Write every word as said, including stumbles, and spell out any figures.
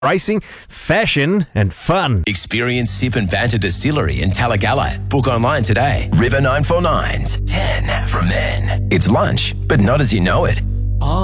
racing, fashion and fun. Experience Sip and Banter Distillery in Talagalla. Book online today. River nine four nines, ten from men. It's lunch, but not as you know it.